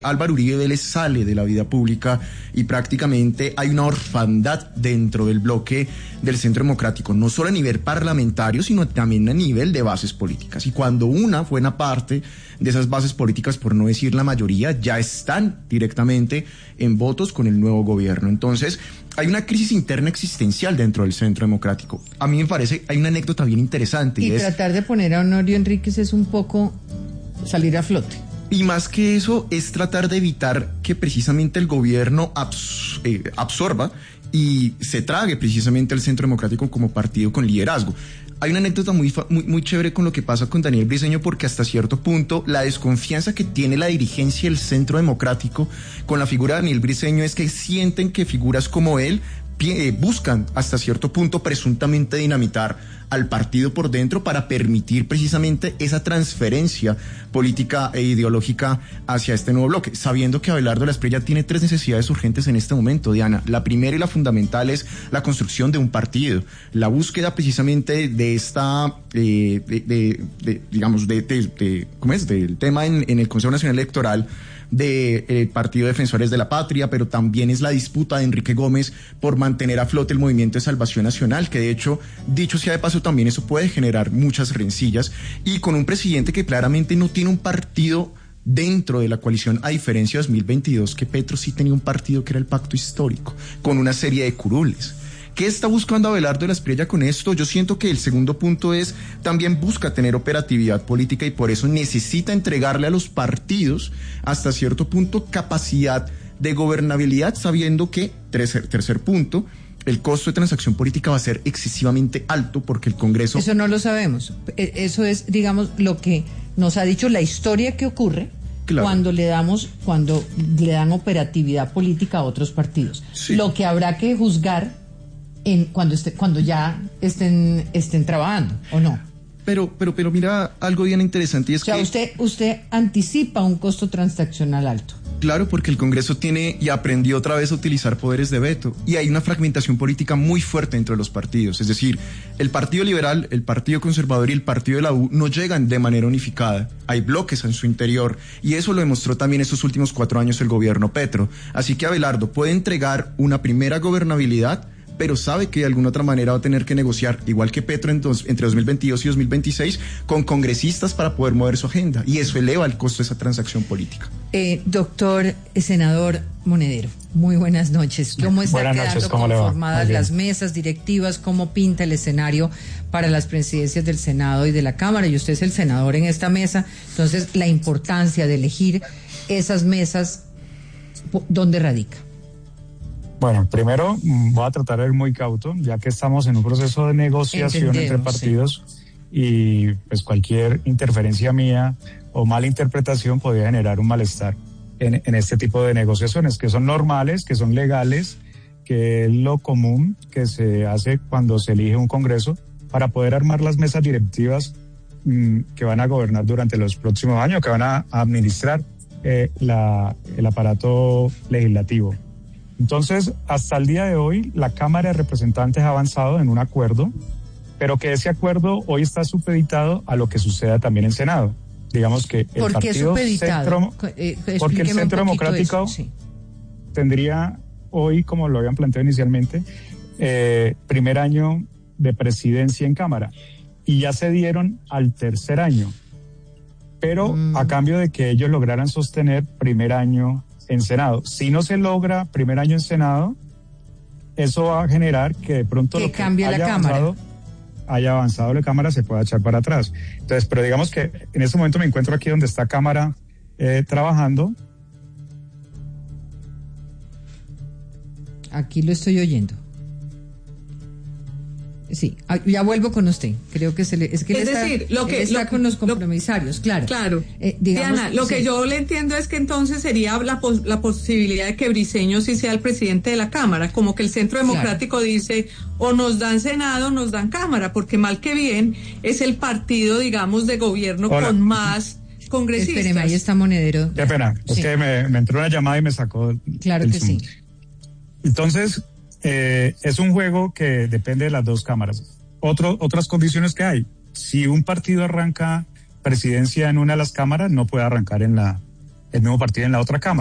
Álvaro Uribe Vélez sale de la vida pública y prácticamente hay una orfandad dentro del bloque del Centro Democrático, no solo a nivel parlamentario, sino también a nivel de bases políticas. Y cuando una buena parte de esas bases políticas, por no decir la mayoría, ya están directamente en votos con el nuevo gobierno. Entonces, hay una crisis interna existencial dentro del Centro Democrático. A mí me parece, hay una anécdota bien interesante. Y tratar de poner a Honorio Enríquez es un poco salir a flote. Y más que eso, es tratar de evitar que precisamente el gobierno absorba y se trague precisamente al Centro Democrático como partido con liderazgo. Hay una anécdota muy chévere con lo que pasa con Daniel Briceño, porque hasta cierto punto la desconfianza que tiene la dirigencia del Centro Democrático con la figura de Daniel Briceño es que sienten que figuras como él buscan hasta cierto punto presuntamente dinamitar al partido por dentro para permitir precisamente esa transferencia política e ideológica hacia este nuevo bloque, sabiendo que Abelardo Lasprilla tiene 3 necesidades urgentes en este momento, Diana. La primera y la fundamental es la construcción de un partido, la búsqueda precisamente de esta, ¿cómo es? Del tema en el Consejo Nacional Electoral del Partido de Defensores de la Patria, pero también es la disputa de Enrique Gómez por mantener a flote el Movimiento de Salvación Nacional, que de hecho, dicho sea de paso, también eso puede generar muchas rencillas, y con un presidente que claramente no tiene un partido dentro de la coalición, a diferencia de 2022, que Petro sí tenía un partido que era el Pacto Histórico, con una serie de curules. ¿Qué está buscando Abelardo Lasprilla con esto? Yo siento que el segundo punto es, también busca tener operatividad política y por eso necesita entregarle a los partidos hasta cierto punto capacidad de gobernabilidad, sabiendo que, tercer punto, el costo de transacción política va a ser excesivamente alto porque el Congreso... Eso no lo sabemos. Eso es, digamos, lo que nos ha dicho la historia que ocurre. Claro. Cuando le dan operatividad política a otros partidos. Sí. Lo que habrá que juzgar cuando ya estén trabajando, ¿o no? Pero mira, algo bien interesante y es usted anticipa un costo transaccional alto. Claro, porque el Congreso tiene y aprendió otra vez a utilizar poderes de veto y hay una fragmentación política muy fuerte entre los partidos. Es decir, el Partido Liberal, el Partido Conservador y el Partido de la U no llegan de manera unificada. Hay bloques en su interior y eso lo demostró también estos últimos 4 años el gobierno Petro. Así que Abelardo puede entregar una primera gobernabilidad, pero sabe que de alguna otra manera va a tener que negociar, igual que Petro entre 2022 y 2026, con congresistas para poder mover su agenda, y eso eleva el costo de esa transacción política. Doctor senador Monedero, muy buenas noches. ¿Cómo están quedando conformadas las mesas directivas? ¿Cómo pinta el escenario para las presidencias del Senado y de la Cámara? Y usted es el senador en esta mesa, entonces la importancia de elegir esas mesas, ¿dónde radica? Bueno, primero voy a tratar de ir muy cauto, ya que estamos en un proceso de negociación entre partidos, sí. Y pues cualquier interferencia mía o mala interpretación podría generar un malestar en este tipo de negociaciones, que son normales, que son legales, que es lo común que se hace cuando se elige un Congreso para poder armar las mesas directivas que van a gobernar durante los próximos años, que van a administrar el aparato legislativo. Entonces, hasta el día de hoy, la Cámara de Representantes ha avanzado en un acuerdo, pero que ese acuerdo hoy está supeditado a lo que suceda también en Senado. Digamos que el partido porque el Centro Democrático tendría hoy, como lo habían planteado inicialmente, primer año de presidencia en Cámara, y ya se dieron al tercer año, pero a cambio de que ellos lograran sostener primer año en Senado. Si no se logra primer año en Senado, eso va a generar que de pronto que cambie la Cámara. Haya avanzado la Cámara, se pueda echar para atrás. Entonces, pero digamos que en este momento me encuentro aquí donde está Cámara trabajando. Aquí lo estoy oyendo. Sí, ya vuelvo con usted. Creo que está con los compromisarios, claro. Claro. Diana, lo que yo le entiendo es que entonces sería la posibilidad de que Briceño sí sea el presidente de la Cámara, como que el Centro Democrático dice, o nos dan Senado o nos dan Cámara, porque mal que bien es el partido, digamos, de gobierno con más congresistas. Espéreme, ahí está Monedero. Qué pena, es que me entró una llamada y me sacó. Claro que sí. Entonces, es un juego que depende de las dos cámaras. Otras condiciones que hay. Si un partido arranca presidencia en una de las cámaras, no puede arrancar en el mismo partido en la otra Cámara.